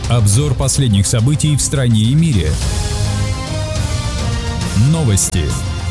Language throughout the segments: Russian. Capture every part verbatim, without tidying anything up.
Обзор последних событий в стране и мире. Новости.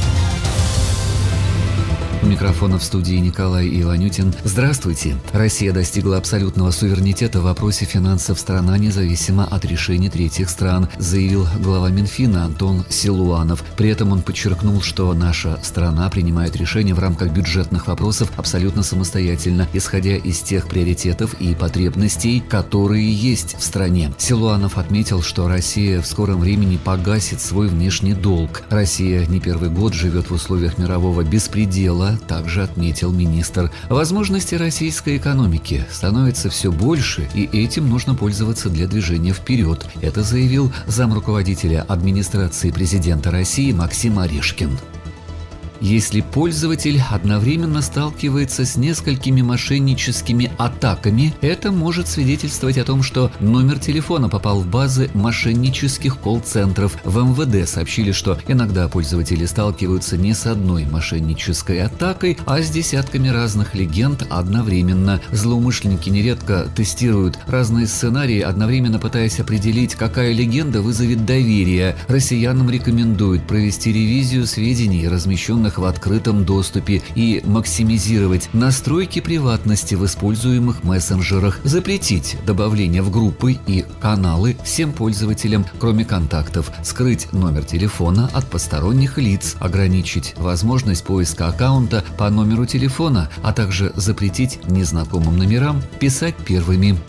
У микрофона в студии Николай Иванютин. Здравствуйте. Россия достигла абсолютного суверенитета в вопросе финансов. Страна независима от решений третьих стран, заявил глава Минфина Антон Силуанов. При этом он подчеркнул, что наша страна принимает решения в рамках бюджетных вопросов абсолютно самостоятельно, исходя из тех приоритетов и потребностей, которые есть в стране. Силуанов отметил, что Россия в скором времени погасит свой внешний долг. Россия не первый год живет в условиях мирового беспредела, также отметил министр. Возможности российской экономики становятся все больше, и этим нужно пользоваться для движения вперед. Это заявил замруководителя администрации президента России Максим Орешкин. Если пользователь одновременно сталкивается с несколькими мошенническими атаками, это может свидетельствовать о том, что номер телефона попал в базы мошеннических колл-центров. В эм вэ дэ сообщили, что иногда пользователи сталкиваются не с одной мошеннической атакой, а с десятками разных легенд одновременно. Злоумышленники нередко тестируют разные сценарии, одновременно пытаясь определить, какая легенда вызовет доверие. Россиянам рекомендуют провести ревизию сведений, размещенных в открытом доступе, и максимизировать настройки приватности в используемых мессенджерах, запретить добавление в группы и каналы всем пользователям, кроме контактов, скрыть номер телефона от посторонних лиц, ограничить возможность поиска аккаунта по номеру телефона, а также запретить незнакомым номерам писать первыми.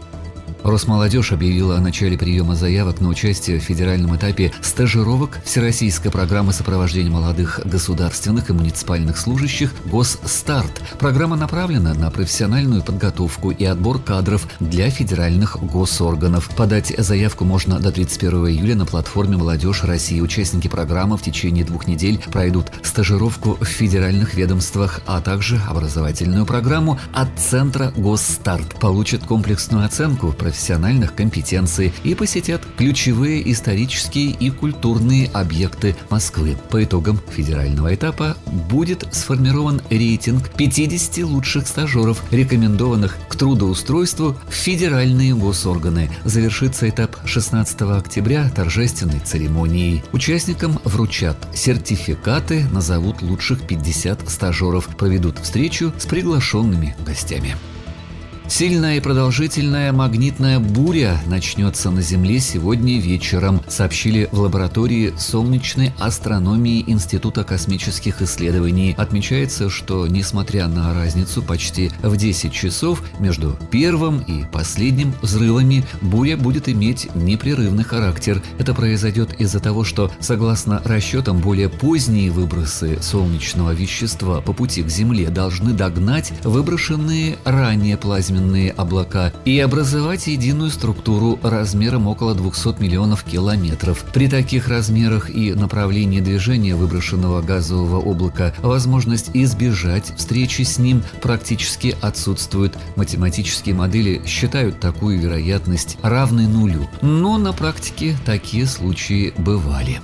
Росмолодежь объявила о начале приема заявок на участие в федеральном этапе стажировок Всероссийской программы сопровождения молодых государственных и муниципальных служащих «Госстарт». Программа направлена на профессиональную подготовку и отбор кадров для федеральных госорганов. Подать заявку можно до тридцать первого июля на платформе «Молодежь России». Участники программы в течение двух недель пройдут стажировку в федеральных ведомствах, а также образовательную программу от Центра «Госстарт». Получат комплексную оценку профессиональных профессиональных компетенций и посетят ключевые исторические и культурные объекты Москвы. По итогам федерального этапа будет сформирован рейтинг пятидесяти лучших стажеров, рекомендованных к трудоустройству в федеральные госорганы. Завершится этап шестнадцатого октября торжественной церемонией. Участникам вручат сертификаты, назовут лучших пятьдесят стажеров, проведут встречу с приглашенными гостями. Сильная и продолжительная магнитная буря начнется на Земле сегодня вечером, сообщили в лаборатории солнечной астрономии Института космических исследований. Отмечается, что, несмотря на разницу почти в десять часов между первым и последним взрывами, буря будет иметь непрерывный характер. Это произойдет из-за того, что, согласно расчетам, более поздние выбросы солнечного вещества по пути к Земле должны догнать выброшенные ранее плазменные облака и образовать единую структуру размером около двухсот миллионов километров. При таких размерах и направлении движения выброшенного газового облака возможность избежать встречи с ним практически отсутствует. Математические модели считают такую вероятность равной нулю, но на практике такие случаи бывали.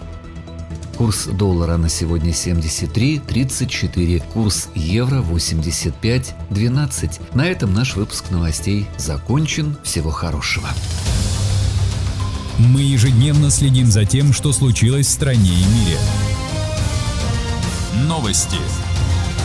Курс доллара на сегодня семьдесят три тридцать четыре, курс евро восемьдесят пять двенадцать. На этом наш выпуск новостей закончен. Всего хорошего. Мы ежедневно следим за тем, что случилось в стране и мире. Новости.